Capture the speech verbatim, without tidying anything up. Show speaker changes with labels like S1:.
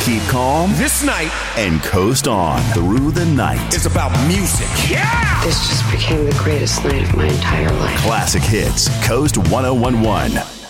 S1: Keep calm
S2: this night
S1: and coast on through the night.
S2: It's about music. Yeah!
S3: This just became the greatest night of my entire life.
S1: Classic hits. Coast one oh one one.